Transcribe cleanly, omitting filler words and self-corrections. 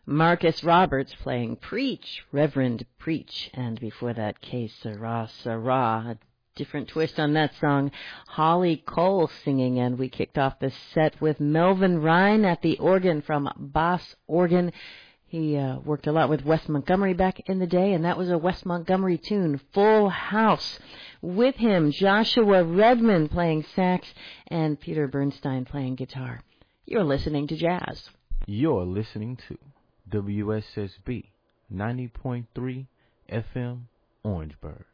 Marcus Roberts playing Preach, Reverend Preach, and before that, Que Sera Sera, a different twist on that song. Holly Cole singing, and we kicked off the set with Melvin Ryan at the organ from Boss Organ. He worked a lot with Wes Montgomery back in the day, and that was a Wes Montgomery tune, Full House. With him, Joshua Redman playing sax and Peter Bernstein playing guitar. You're listening to jazz. You're listening to WSSB 90.3 FM Orangeburg.